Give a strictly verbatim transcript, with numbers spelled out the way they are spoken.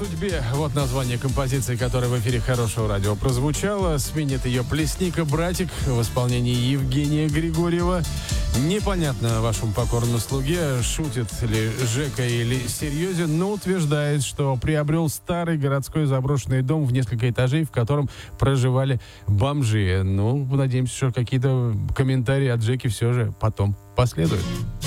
судьбе». Вот название композиции, которая в эфире Хорошего радио прозвучала. Сменит ее Плесника «Братик» в исполнении Евгения Григорьева. Непонятно вашему покорному слуге, шутит ли Жека или серьезен, но утверждает, что приобрел старый городской заброшенный дом в несколько этажей, в котором проживали бомжи. Ну, надеемся, что какие-то комментарии от Жеки все же потом последуют.